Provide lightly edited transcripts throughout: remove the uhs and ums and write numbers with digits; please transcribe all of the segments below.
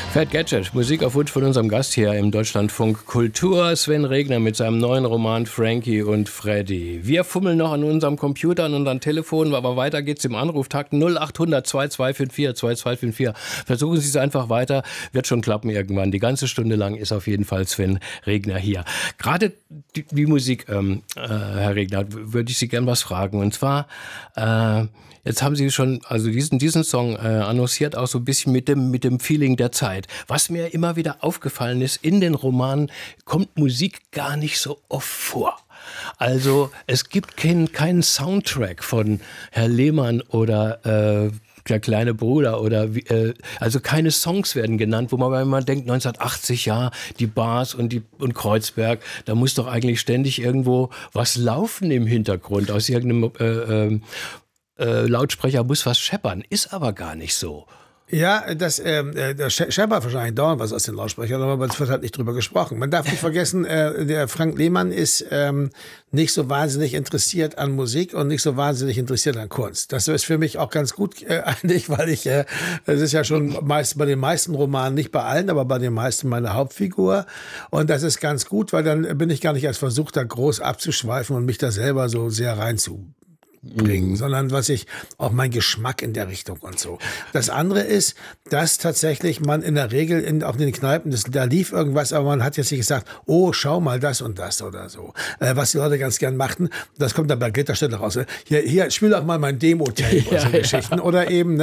Fat Gadget, Musik auf Wunsch von unserem Gast hier im Deutschlandfunk Kultur, Sven Regner mit seinem neuen Roman Frankie und Freddy. Wir fummeln noch an unserem Computer, an unseren Telefonen, aber weiter geht's im Anruftakt 0800 2254 2254. Versuchen Sie es einfach weiter, wird schon klappen irgendwann. Die ganze Stunde lang ist auf jeden Fall Sven Regner hier. Gerade die Musik, Herr Regner, würde ich Sie gern was fragen. Und zwar, jetzt haben Sie schon also diesen Song annonciert, auch so ein bisschen mit dem Feeling der Zeit. Was mir immer wieder aufgefallen ist, in den Romanen kommt Musik gar nicht so oft vor. Also es gibt keinen Soundtrack von Herr Lehmann oder der kleine Bruder oder also keine Songs werden genannt, wo man denkt 1980, ja, die Bars und Kreuzberg, da muss doch eigentlich ständig irgendwo was laufen im Hintergrund, aus irgendeinem Lautsprecher muss was scheppern, ist aber gar nicht so. Ja, der scheppert wahrscheinlich dauernd was aus den Lautsprechern, aber es wird halt nicht drüber gesprochen. Man darf nicht vergessen, der Frank Lehmann ist nicht so wahnsinnig interessiert an Musik und nicht so wahnsinnig interessiert an Kunst. Das ist für mich auch ganz gut eigentlich, weil das ist ja schon meist bei den meisten Romanen, nicht bei allen, aber bei den meisten meine Hauptfigur. Und das ist ganz gut, weil dann bin ich gar nicht als versucht, da groß abzuschweifen und mich da selber so sehr reinzubringen, sondern auch mein Geschmack in der Richtung und so. Das andere ist, dass tatsächlich man in der Regel auch in den Kneipen, da lief irgendwas, aber man hat jetzt nicht gesagt, oh, schau mal das und das oder so. Was die Leute ganz gern machten, das kommt dann bei Glitterstädte raus. Hier, spiel doch mal mein Demo-Tape und so Geschichten. Oder eben,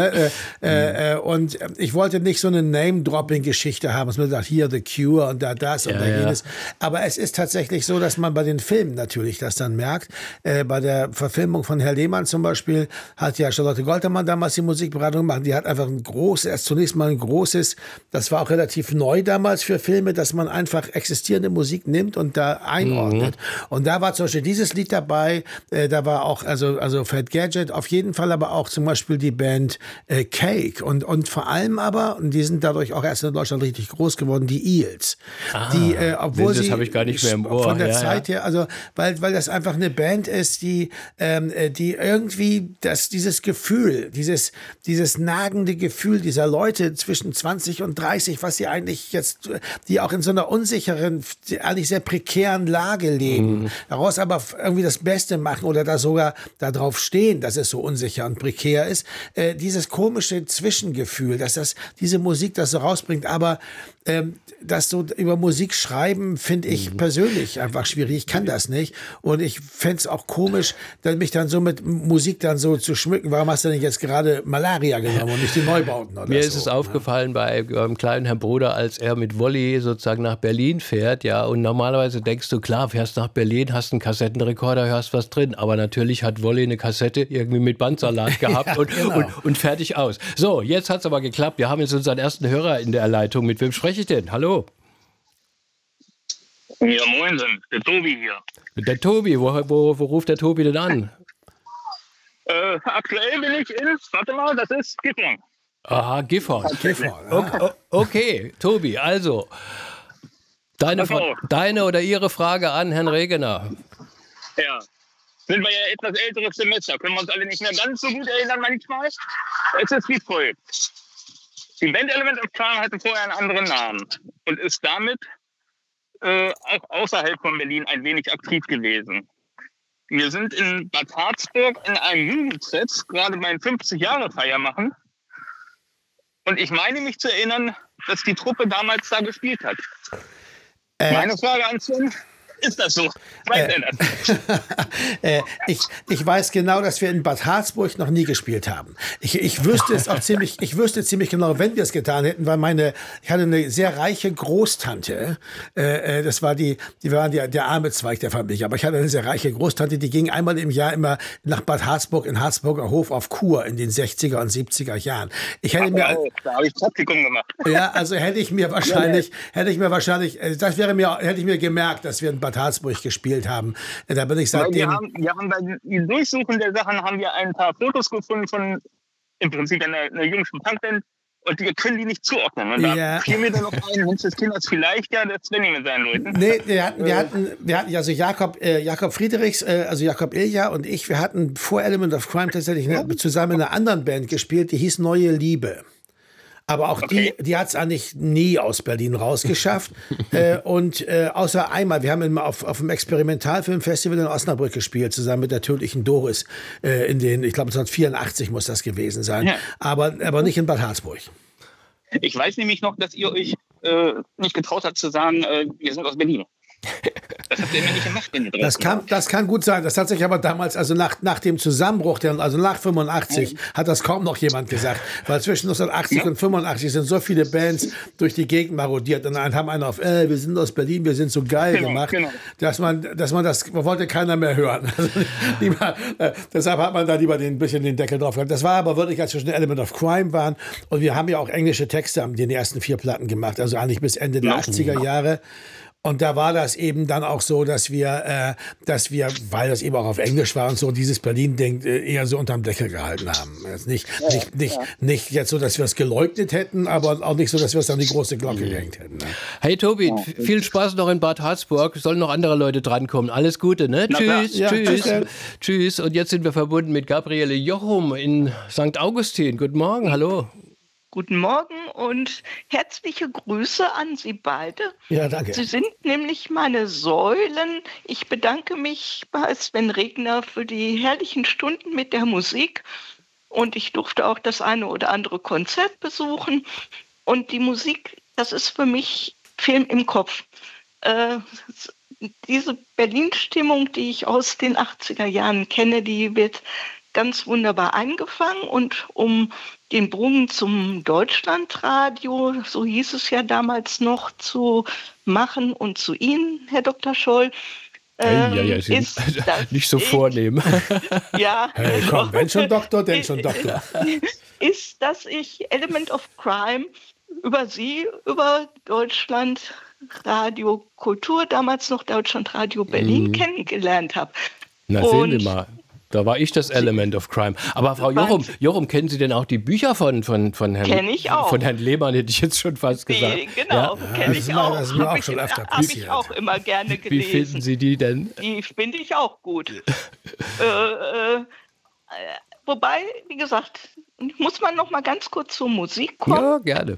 und ich wollte nicht so eine Name-Dropping-Geschichte haben, dass man sagt, hier The Cure und da das und da jenes. Aber es ist tatsächlich so, dass man bei den Filmen natürlich das dann merkt. Bei der Verfilmung von Herr Lehmann zum Beispiel hat ja Charlotte Goltermann damals die Musikberatung gemacht. Die hat einfach zunächst mal ein großes, das war auch relativ neu damals für Filme, dass man einfach existierende Musik nimmt und da einordnet. Und da war zum Beispiel dieses Lied dabei, da war auch, also Fat Gadget, auf jeden Fall aber auch zum Beispiel die Band Cake und vor allem aber, und die sind dadurch auch erst in Deutschland richtig groß geworden, die Eels. Die, obwohl das habe ich gar nicht mehr im Ohr. Von der Zeit her, also, weil das einfach eine Band ist, die irgendwie dieses Gefühl, dieses nagende Gefühl dieser Leute zwischen 20 und 30, was sie eigentlich jetzt, die auch in so einer unsicheren, eigentlich sehr prekären Lage leben, daraus aber irgendwie das Beste machen oder da sogar darauf stehen, dass es so unsicher und prekär ist, dieses komische Zwischengefühl, dass diese Musik das so rausbringt, aber das so über Musik schreiben, finde ich persönlich einfach schwierig. Ich kann das nicht. Und ich fände es auch komisch, mich dann so mit Musik dann so zu schmücken. Warum hast du denn jetzt gerade Malaria genommen und nicht die Neubauten? Oder Mir ist es aufgefallen beim kleinen Herrn Bruder, als er mit Wolli sozusagen nach Berlin fährt, ja, und normalerweise denkst du, klar, fährst nach Berlin, hast einen Kassettenrekorder, hörst was drin, aber natürlich hat Wolli eine Kassette irgendwie mit Bandsalat gehabt Ja, genau. und fertig aus. So, jetzt hat es aber geklappt. Wir haben jetzt unseren ersten Hörer in der Leitung. Mit wem spreche ich denn? Hallo? Ja, moin, der Tobi hier. Der Tobi, wo ruft der Tobi denn an? Aktuell bin ich das ist Gifhorn. Aha, Gifhorn. Gifhorn, Okay, Tobi, also deine oder Ihre Frage an Herrn Regner. Ja, sind wir ja etwas älteres Semester, können wir uns alle nicht mehr ganz so gut erinnern manchmal. Es ist wie folgt. Die Band Element of Crime hatte vorher einen anderen Namen und ist damit auch außerhalb von Berlin ein wenig aktiv gewesen. Wir sind in Bad Harzburg in einem Jugendset gerade mein 50-Jahre-Feier machen. Und ich meine mich zu erinnern, dass die Truppe damals da gespielt hat. Meine Frage an Sven, ist das so? Weiß er das? Ich weiß genau, dass wir in Bad Harzburg noch nie gespielt haben. Ich wüsste ziemlich genau, wenn wir es getan hätten, weil ich hatte eine sehr reiche Großtante. Das war die war der arme Zweig der Familie. Aber ich hatte eine sehr reiche Großtante, die ging einmal im Jahr immer nach Bad Harzburg in Harzburger Hof auf Kur in den 60er und 70er Jahren. Da habe ich Praktikum gemacht. Ja, also hätte ich mir wahrscheinlich, hätte ich mir gemerkt, dass wir in Bad Harzburg gespielt haben. Da bin ich seitdem. Wir haben beim Durchsuchen der Sachen haben wir ein paar Fotos gefunden von im Prinzip einer jüngsten Punkband und wir können die nicht zuordnen. Und da fiel mir dann noch ein, Mensch des Kinders vielleicht ja der Svenny mit seinen Leuten. Nee, wir hatten also Jakob Friedrichs, also Jakob Ilja und ich, wir hatten vor Element of Crime tatsächlich zusammen in einer anderen Band gespielt, die hieß Neue Liebe. Aber auch die hat es eigentlich nie aus Berlin rausgeschafft. Und außer einmal, wir haben immer auf dem Experimentalfilmfestival in Osnabrück gespielt, zusammen mit der tödlichen Doris. Ich glaube 1984 muss das gewesen sein. Ja. Aber nicht in Bad Harzburg. Ich weiß nämlich noch, dass ihr euch nicht getraut habt zu sagen, wir sind aus Berlin. Das habt ihr immer nicht gemacht, wenn ihr das kann gut sein. Das hat sich aber damals, also nach dem Zusammenbruch, also nach 85, hat das kaum noch jemand gesagt. Weil zwischen 1980 und 85 sind so viele Bands durch die Gegend marodiert und dann haben einen auf, wir sind aus Berlin, wir sind so geil gemacht, dass man das wollte keiner mehr hören. Also deshalb hat man da lieber ein bisschen den Deckel drauf gehabt. Das war aber wirklich, als wir schon Element of Crime waren und wir haben ja auch englische Texte an den ersten 4 Platten gemacht, also eigentlich bis Ende der 80er Jahre. Und da war das eben dann auch so, dass wir, weil das eben auch auf Englisch war und so, dieses Berlin-Ding eher so unterm Deckel gehalten haben. Also nicht jetzt so, dass wir es geleugnet hätten, aber auch nicht so, dass wir es an die große Glocke gehängt hätten. Ne? Hey Tobi, viel Spaß noch in Bad Harzburg. Sollen noch andere Leute drankommen. Alles Gute, ne? Tschüss, tschüss. Tschüss. Und jetzt sind wir verbunden mit Gabriele Jochum in St. Augustin. Guten Morgen, hallo. Guten Morgen und herzliche Grüße an Sie beide. Ja, danke. Sie sind nämlich meine Säulen. Ich bedanke mich bei Sven Regner für die herrlichen Stunden mit der Musik. Und ich durfte auch das eine oder andere Konzert besuchen. Und die Musik, das ist für mich Film im Kopf. Diese Berlin-Stimmung, die ich aus den 80er Jahren kenne, die wird ganz wunderbar eingefangen. Und um den Bogen zum Deutschlandradio, so hieß es ja damals noch, zu machen und zu Ihnen, Herr Dr. Scholl. Ist nicht so vornehmen. Ja. Hey, komm, wenn schon Doktor, denn schon Doktor. Ist, dass ich Element of Crime über Sie, über Deutschlandradio Kultur, damals noch Deutschlandradio Berlin, kennengelernt habe. Na, sehen wir mal. Da war ich das Element of Crime. Aber Frau Jochum, kennen Sie denn auch die Bücher von Herrn Lehmann, hätte ich jetzt schon fast gesagt. Genau, kenne ich auch. Das ist mir auch schon öfter passiert. Habe ich auch immer gerne gelesen. Wie finden Sie die denn? Die finde ich auch gut. Wobei, wie gesagt, muss man noch mal ganz kurz zur Musik kommen. Ja, gerne.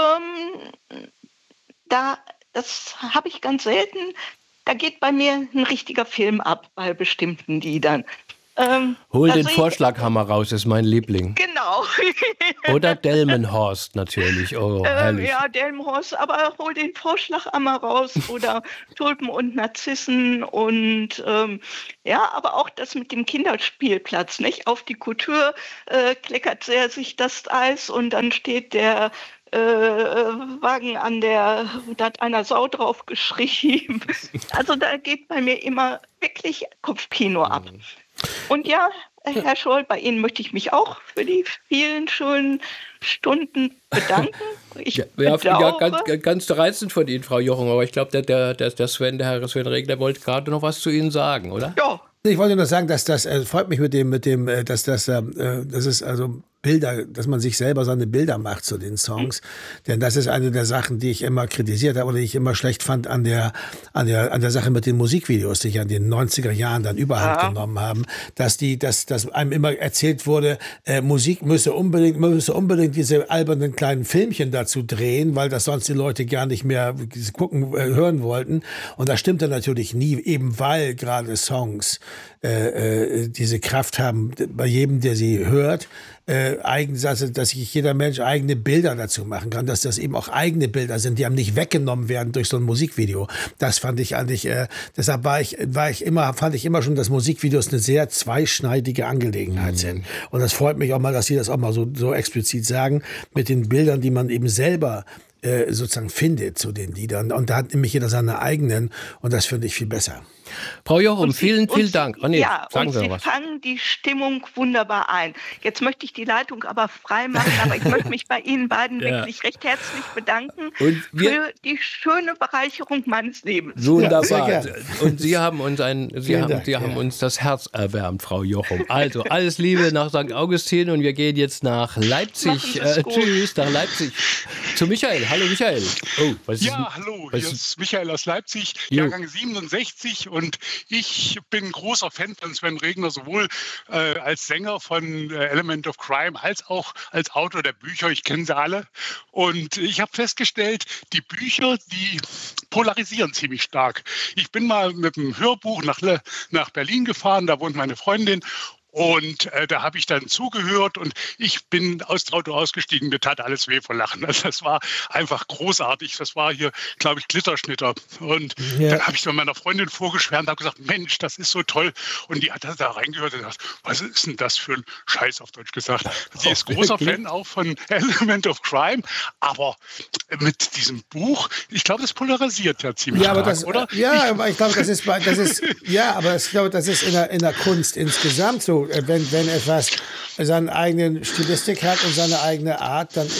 Das habe ich ganz selten. Da geht bei mir ein richtiger Film ab bei bestimmten Liedern. Hol den Vorschlaghammer raus, ist mein Liebling. Genau. Oder Delmenhorst natürlich. Oh, herrlich. Ja, Delmenhorst, aber hol den Vorschlaghammer raus. Oder Tulpen und Narzissen und aber auch das mit dem Kinderspielplatz, nicht? Auf die Kultur kleckert sich das Eis und dann steht der Wagen da hat einer Sau drauf geschrieben. Also da geht bei mir immer wirklich Kopfkino ab. Und ja, Herr Scholl, bei Ihnen möchte ich mich auch für die vielen schönen Stunden bedanken. Ganz reizend von Ihnen, Frau Jochum, aber ich glaube, der Herr Sven Regner wollte gerade noch was zu Ihnen sagen, oder? Ja. Ich wollte nur sagen, dass das freut mich dass das ist also Bilder, dass man sich selber seine Bilder macht zu den Songs. Denn das ist eine der Sachen, die ich immer kritisiert habe oder die ich immer schlecht fand an der Sache mit den Musikvideos, die ich an den 90er Jahren dann überhand genommen haben, dass einem immer erzählt wurde, Musik müsse unbedingt diese albernen kleinen Filmchen dazu drehen, weil das sonst die Leute gar nicht mehr hören wollten. Und das stimmte natürlich nie, eben weil gerade Songs diese Kraft haben, bei jedem, der sie hört, dass sich jeder Mensch eigene Bilder dazu machen kann, dass das eben auch eigene Bilder sind, die einem nicht weggenommen werden durch so ein Musikvideo. Das fand ich eigentlich, deshalb fand ich immer schon, dass Musikvideos eine sehr zweischneidige Angelegenheit sind. Und das freut mich auch mal, dass Sie das auch mal so explizit sagen, mit den Bildern, die man eben selber sozusagen findet zu den Liedern. Und da hat nämlich jeder seine eigenen und das finde ich viel besser. Frau Jochum, vielen Dank. Oh, nee, sagen Sie Sie fangen die Stimmung wunderbar ein. Jetzt möchte ich die Leitung aber frei machen, aber ich möchte mich bei Ihnen beiden wirklich recht herzlich bedanken für die schöne Bereicherung meines Lebens. Wunderbar. Ja, und Sie haben uns das Herz erwärmt, Frau Jochum. Also, alles Liebe nach St. Augustin und wir gehen jetzt nach Leipzig. Tschüss, nach Leipzig zu Michael. Hallo Michael. Oh, hallo, hier ist Michael aus Leipzig, Jahrgang 67 und ich bin großer Fan von Sven Regner, sowohl als Sänger von Element of Crime als auch als Autor der Bücher. Ich kenne sie alle und ich habe festgestellt, die Bücher, die polarisieren ziemlich stark. Ich bin mal mit dem Hörbuch nach Berlin gefahren, da wohnt meine Freundin. Und da habe ich dann zugehört und ich bin aus dem Auto ausgestiegen. Mir tat alles weh vor Lachen. Also das war einfach großartig. Das war hier, glaube ich, Glitterschnitter. Und dann habe ich dann meiner Freundin vorgeschwärmt und habe gesagt, Mensch, das ist so toll. Und die hat da reingehört und gesagt, was ist denn das für ein Scheiß, auf Deutsch gesagt. Sie ist großer Fan auch von Element of Crime. Aber mit diesem Buch, ich glaube, das polarisiert ja ziemlich stark, oder? Ja, aber ich glaube, das ist in der Kunst insgesamt so. Wenn etwas seine eigene Stilistik hat und seine eigene Art, dann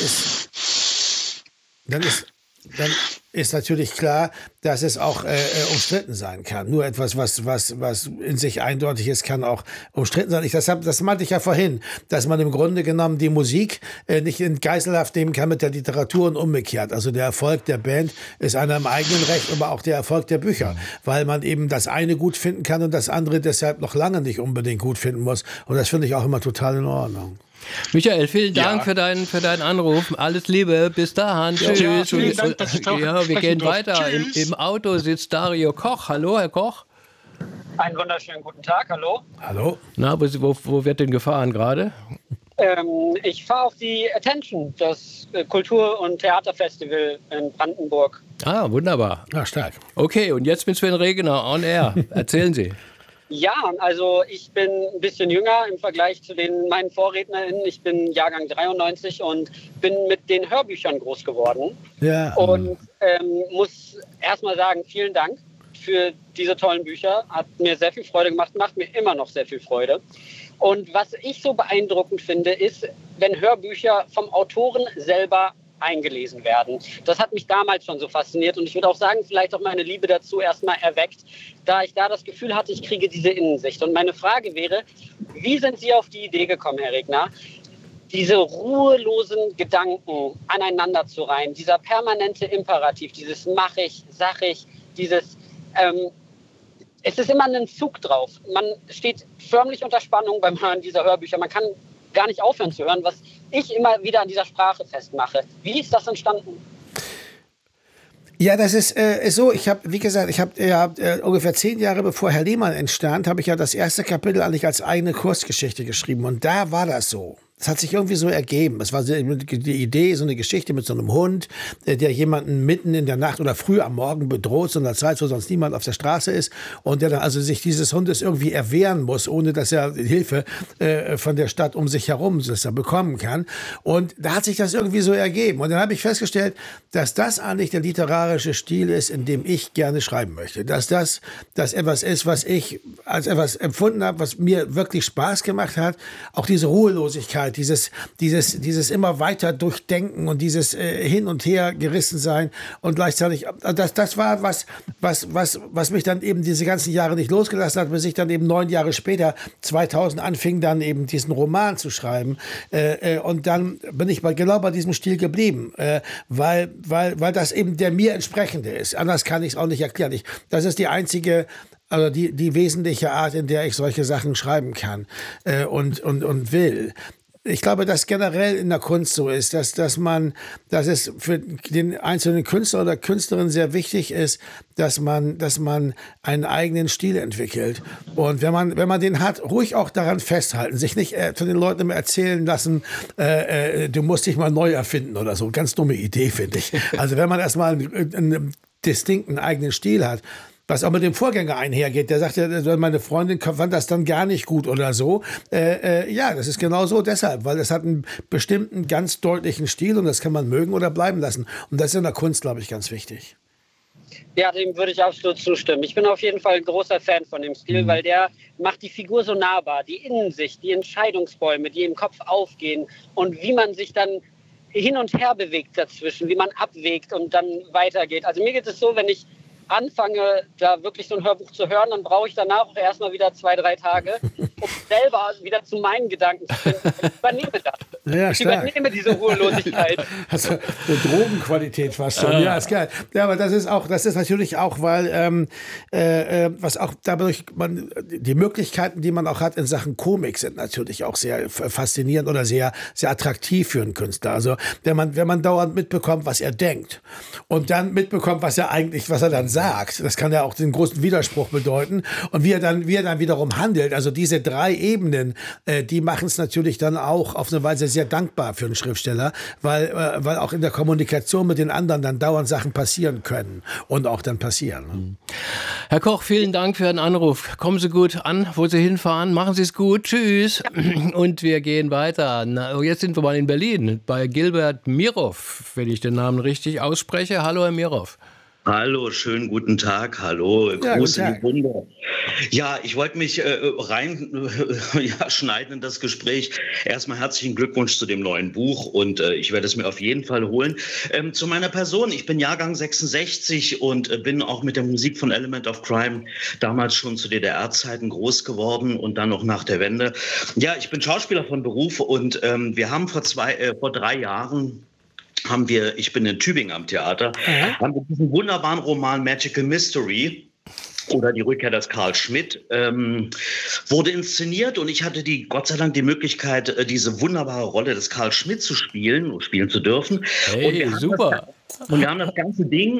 ist natürlich klar, dass es auch umstritten sein kann. Nur etwas, was in sich eindeutig ist, kann auch umstritten sein. Das meinte ich ja vorhin, dass man im Grunde genommen die Musik nicht in Geiselhaft nehmen kann mit der Literatur und umgekehrt. Also der Erfolg der Band ist einer im eigenen Recht, aber auch der Erfolg der Bücher, weil man eben das eine gut finden kann und das andere deshalb noch lange nicht unbedingt gut finden muss. Und das finde ich auch immer total in Ordnung. Michael, vielen Dank für deinen Anruf. Alles Liebe, bis dahin. Tschüss. Vielen Dank, dass ich wir gehen weiter. Im Auto sitzt Dario Koch. Hallo, Herr Koch. Einen wunderschönen guten Tag, hallo. Hallo. Na, wo wird denn gefahren gerade? Ich fahre auf die Attention, das Kultur- und Theaterfestival in Brandenburg. Ah, wunderbar. Ja, stark. Okay, und jetzt mit Sven Regner on air. Erzählen Sie. Ja, also ich bin ein bisschen jünger im Vergleich zu meinen VorrednerInnen. Ich bin Jahrgang 93 und bin mit den Hörbüchern groß geworden. Ja. Und muss erstmal sagen, vielen Dank für diese tollen Bücher. Hat mir sehr viel Freude gemacht, macht mir immer noch sehr viel Freude. Und was ich so beeindruckend finde, ist, wenn Hörbücher vom Autoren selber eingelesen werden. Das hat mich damals schon so fasziniert und ich würde auch sagen, vielleicht auch meine Liebe dazu erstmal erweckt, da ich da das Gefühl hatte, ich kriege diese Innensicht. Und meine Frage wäre, wie sind Sie auf die Idee gekommen, Herr Regner, diese ruhelosen Gedanken aneinander zu reihen, dieser permanente Imperativ, dieses mach ich, sag ich, dieses es ist immer ein Zug drauf. Man steht förmlich unter Spannung beim Hören dieser Hörbücher. Man kann gar nicht aufhören zu hören, was ich immer wieder an dieser Sprache festmache. Wie ist das entstanden? Ja, das ist so. Ich habe ungefähr 10 Jahre bevor Herr Lehmann entstand, habe ich ja das erste Kapitel eigentlich als eigene Kurzgeschichte geschrieben. Und da war das so. Es hat sich irgendwie so ergeben. Es war die Idee, so eine Geschichte mit so einem Hund, der jemanden mitten in der Nacht oder früh am Morgen bedroht, zu einer Zeit, wo sonst niemand auf der Straße ist und der dann also sich dieses Hundes irgendwie erwehren muss, ohne dass er Hilfe von der Stadt um sich herum bekommen kann. Und da hat sich das irgendwie so ergeben. Und dann habe ich festgestellt, dass das eigentlich der literarische Stil ist, in dem ich gerne schreiben möchte. Dass das etwas ist, was ich als etwas empfunden habe, was mir wirklich Spaß gemacht hat. Auch diese Ruhelosigkeit, dieses immer weiter durchdenken und dieses hin und her gerissen sein und gleichzeitig, das war was mich dann eben diese ganzen Jahre nicht losgelassen hat, bis ich dann eben 9 Jahre später, 2000, anfing dann eben diesen Roman zu schreiben und dann bin ich genau bei diesem Stil geblieben, weil das eben der mir entsprechende ist. Anders kann ich es auch nicht erklären. Das ist die einzige, also die wesentliche Art, in der ich solche Sachen schreiben kann und will. Ich glaube, dass generell in der Kunst so ist, dass es für den einzelnen Künstler oder Künstlerin sehr wichtig ist, dass man einen eigenen Stil entwickelt. Und wenn man den hat, ruhig auch daran festhalten, sich nicht von den Leuten immer erzählen lassen, du musst dich mal neu erfinden oder so. Ganz dumme Idee, finde ich. Also wenn man erstmal einen distinkten eigenen Stil hat, was auch mit dem Vorgänger einhergeht. Der sagt ja, meine Freundin fand das dann gar nicht gut oder so. Ja, das ist genau so deshalb, weil es hat einen bestimmten, ganz deutlichen Stil und das kann man mögen oder bleiben lassen. Und das ist in der Kunst, glaube ich, ganz wichtig. Ja, dem würde ich absolut zustimmen. Ich bin auf jeden Fall ein großer Fan von dem Stil, weil der macht die Figur so nahbar, die Innensicht, die Entscheidungsbäume, die im Kopf aufgehen und wie man sich dann hin und her bewegt dazwischen, wie man abwägt und dann weitergeht. Also mir geht es so, wenn ich anfange, da wirklich so ein Hörbuch zu hören, dann brauche ich danach auch erstmal wieder 2-3 Tage, um selber wieder zu meinen Gedanken zu finden. Ich übernehme das. Ja, ich übernehme diese Ruhelosigkeit. Also eine Drogenqualität fast schon. Ja, ist geil. Ja, aber das ist natürlich auch, weil was auch dadurch die Möglichkeiten, die man auch hat in Sachen Komik, sind natürlich auch sehr faszinierend oder sehr, sehr attraktiv für einen Künstler. Also wenn man dauernd mitbekommt, was er denkt und dann mitbekommt, was er dann sagt, das kann ja auch den großen Widerspruch bedeuten und wie er dann wiederum handelt. Also diese 3 Ebenen, die machen es natürlich dann auch auf eine Weise sehr dankbar für einen Schriftsteller, weil auch in der Kommunikation mit den anderen dann dauernd Sachen passieren können und auch dann passieren. Ne? Herr Koch, vielen Dank für Ihren Anruf. Kommen Sie gut an, wo Sie hinfahren. Machen Sie es gut. Tschüss. Und wir gehen weiter. Jetzt sind wir mal in Berlin bei Gilbert Mirov, wenn ich den Namen richtig ausspreche. Hallo, Herr Mirov. Hallo, schönen guten Tag. Hallo, Gruß in die Runde. Ja, ich wollte mich schneiden in das Gespräch. Erstmal herzlichen Glückwunsch zu dem neuen Buch und ich werde es mir auf jeden Fall holen. Zu meiner Person, ich bin Jahrgang 66 und bin auch mit der Musik von Element of Crime damals schon zu DDR-Zeiten groß geworden und dann noch nach der Wende. Ja, ich bin Schauspieler von Beruf und wir haben vor 3 Jahren ich bin in Tübingen am Theater, haben wir diesen wunderbaren Roman Magical Mystery oder die Rückkehr des Carl Schmitt, wurde inszeniert und ich hatte Gott sei Dank die Möglichkeit, diese wunderbare Rolle des Carl Schmitt zu spielen zu dürfen. Hey, super. Und wir haben das ganze Ding,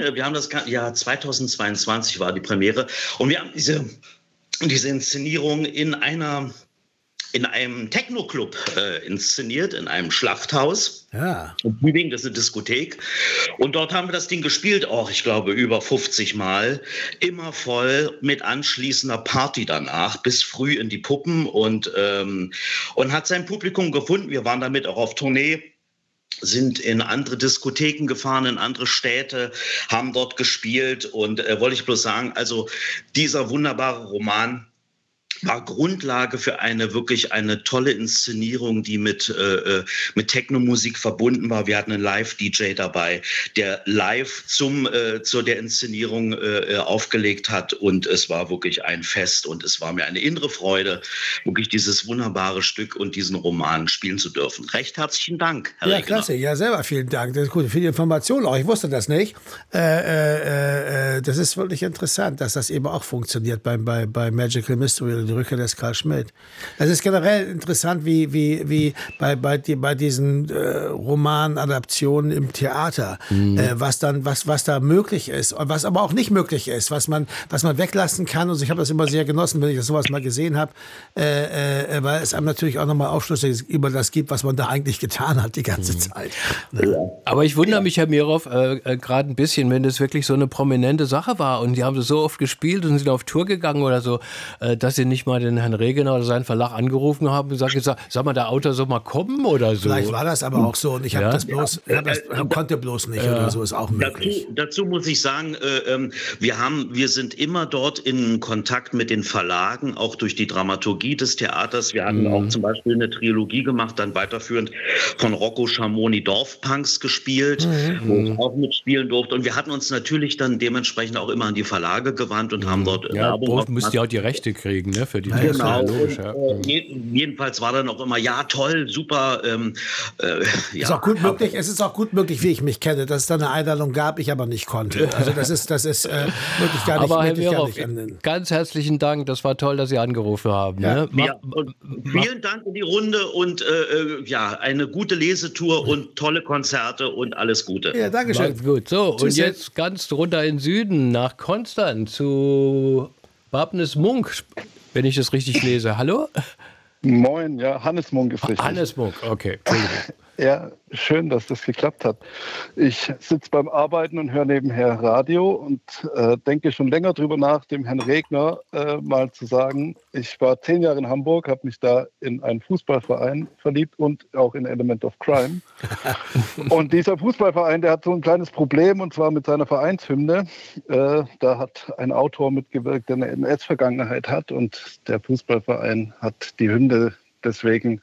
2022 war die Premiere und wir haben diese Inszenierung in einem Techno-Club inszeniert, in einem Schlachthaus. Ja. In Tübingen, das ist eine Diskothek. Und dort haben wir das Ding gespielt, ich glaube, über 50 Mal. Immer voll mit anschließender Party danach, bis früh in die Puppen und hat sein Publikum gefunden. Wir waren damit auch auf Tournee, sind in andere Diskotheken gefahren, in andere Städte, haben dort gespielt. Und wollte ich bloß sagen, also dieser wunderbare Roman war Grundlage für eine tolle Inszenierung, die mit Techno-Musik verbunden war. Wir hatten einen Live-DJ dabei, der live zu der Inszenierung aufgelegt hat und es war wirklich ein Fest und es war mir eine innere Freude, wirklich dieses wunderbare Stück und diesen Roman spielen zu dürfen. Recht herzlichen Dank, Herr Regner. Klasse. Ja, selber vielen Dank. Das ist gut für die Information auch. Ich wusste das nicht. Das ist wirklich interessant, dass das eben auch funktioniert bei Magical Mystery, die Rückkehr des Carl Schmitt. Es ist generell interessant, wie bei diesen Romanadaptionen im Theater, was da möglich ist und was aber auch nicht möglich ist, was man weglassen kann. Und ich habe das immer sehr genossen, wenn ich das sowas mal gesehen habe, weil es einem natürlich auch nochmal Aufschlüsse über das gibt, was man da eigentlich getan hat die ganze Zeit. Aber ich wundere mich, Herr Mirov, gerade ein bisschen, wenn das wirklich so eine prominente Sache war und die haben das so oft gespielt und sind auf Tour gegangen oder so, dass sie nicht mal den Herrn Regner oder seinen Verlag angerufen haben und gesagt, sag mal, der Autor soll mal kommen oder so. Vielleicht war das aber auch so und ich habe konnte bloß nicht oder so, ist auch möglich. Dazu muss ich sagen, wir sind immer dort in Kontakt mit den Verlagen, auch durch die Dramaturgie des Theaters. Wir hatten auch zum Beispiel eine Trilogie gemacht, dann weiterführend von Rocco Schamoni Dorfpunks gespielt, wo ich auch mitspielen durfte. Und wir hatten uns natürlich dann dementsprechend auch immer an die Verlage gewandt und haben dort müsst ihr auch die Rechte kriegen, ne, für die Genau. Jedenfalls war dann auch immer, ja, toll, super. Ist auch gut möglich, es ist auch gut möglich, wie ich mich kenne, dass es da eine Einladung gab, ich aber nicht konnte. Also das ist wirklich gar nicht. Aber Herr Mirov, ganz herzlichen Dank, das war toll, dass Sie angerufen haben. Ja. Ne? Und vielen Dank in die Runde und eine gute Lesetour und tolle Konzerte und alles Gute. Ja, danke schön. Gut. So, und jetzt ganz runter in den Süden, nach Konstanz, zu Wabnis Munk, wenn ich das richtig lese. Hallo? Moin, ja, Hannes Munk ist richtig. Hannes Munk, okay. Ja, schön, dass das geklappt hat. Ich sitze beim Arbeiten und höre nebenher Radio und denke schon länger drüber nach, dem Herrn Regner mal zu sagen, ich war 10 Jahre in Hamburg, habe mich da in einen Fußballverein verliebt und auch in Element of Crime. Und dieser Fußballverein, der hat so ein kleines Problem und zwar mit seiner Vereinshymne. Da hat ein Autor mitgewirkt, der eine NS-Vergangenheit hat und der Fußballverein hat die Hymne deswegen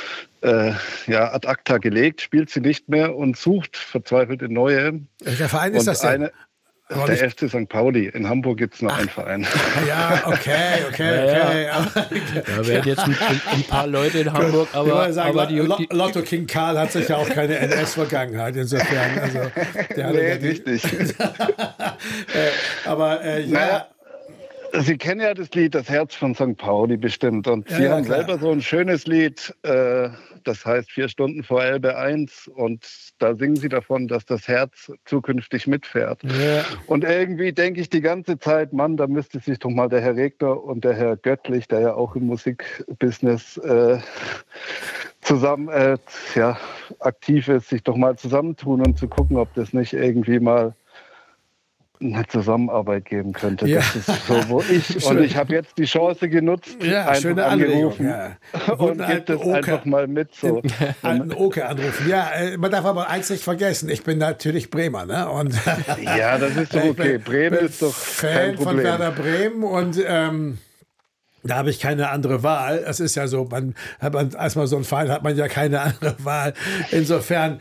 ad acta gelegt, spielt sie nicht mehr und sucht verzweifelt in neue. Welcher Verein ist das denn? Der FC St. Pauli. In Hamburg gibt es noch einen Verein. Ja, okay. Da werden jetzt ein paar Leute in Hamburg, aber Lotto King Karl hat sich ja auch keine NS-Vergangenheit, insofern. Also, richtig. Ja. Sie kennen ja das Lied Das Herz von St. Pauli bestimmt. Und Sie haben selber so ein schönes Lied, das heißt 4 Stunden vor Elbe 1. Und da singen Sie davon, dass das Herz zukünftig mitfährt. Ja. Und irgendwie denke ich die ganze Zeit, Mann, da müsste sich doch mal der Herr Regner und der Herr Göttlich, der ja auch im Musikbusiness zusammen aktiv ist, sich doch mal zusammentun und zu gucken, ob das nicht irgendwie mal eine Zusammenarbeit geben könnte. Ja. Das ist so, wo ich habe jetzt die Chance genutzt, einfach angerufen und gibt es einfach mal mit. So. Alten Oke anrufen. Ja, man darf aber eins nicht vergessen, ich bin natürlich Bremer. Ne? Und ja, das ist doch okay. Bremen ist doch kein Fan von Werder Bremen und da habe ich keine andere Wahl. Es ist ja so, als man so einen Verein hat, man ja keine andere Wahl. Insofern,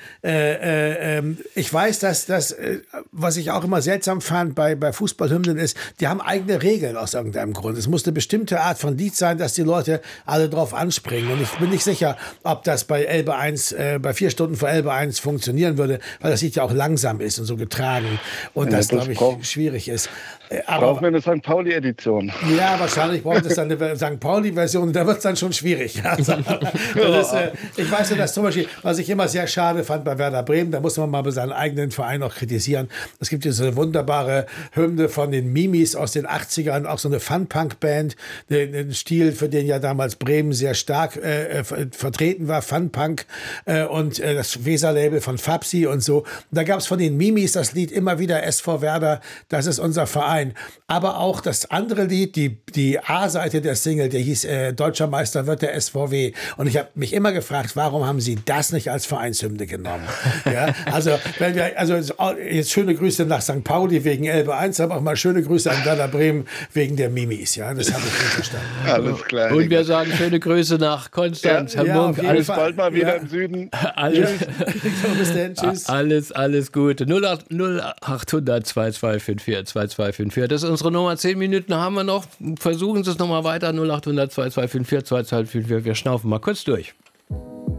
ich weiß, dass das, was ich auch immer seltsam fand bei Fußballhymnen ist, die haben eigene Regeln aus irgendeinem Grund. Es muss eine bestimmte Art von Lied sein, dass die Leute alle drauf anspringen. Und ich bin nicht sicher, ob das bei Elbe 1, bei 4 Stunden vor Elbe 1 funktionieren würde, weil das Lied ja auch langsam ist und so getragen. Und das, glaube ich, schwierig ist. Brauchen wir eine St. Pauli-Edition? Ja, wahrscheinlich braucht es dann eine St. Pauli-Version. Da wird es dann schon schwierig. Also, ich weiß ja, dass zum Beispiel, was ich immer sehr schade fand bei Werder Bremen, da muss man mal bei seinem eigenen Verein auch kritisieren. Es gibt diese wunderbare Hymne von den Mimis aus den 80ern, auch so eine Fun-Punk-Band, den Stil, für den ja damals Bremen sehr stark vertreten war, Fun-Punk und das Weser-Label von Fabsi und so. Und da gab es von den Mimis das Lied immer wieder SV Werder, das ist unser Verein. Aber auch das andere Lied, die A-Seite der Single, der hieß Deutscher Meister wird der SVW. Und ich habe mich immer gefragt, warum haben sie das nicht als Vereinshymne genommen? Ja, also jetzt schöne Grüße nach St. Pauli wegen Elbe 1, aber auch mal schöne Grüße an Werder Bremen wegen der Mimis. Ja, das habe ich nicht verstanden. Alles klar. Und wir sagen schöne Grüße nach Konstanz, Herr Munk. Alles bald mal wieder im Süden. Bis dann, tschüss. Alles Gute. 0800 2254 2254. Das ist unsere Nummer. 10 Minuten haben wir noch. Versuchen Sie es nochmal weiter. 0800 2254 2254. Wir schnaufen mal kurz durch.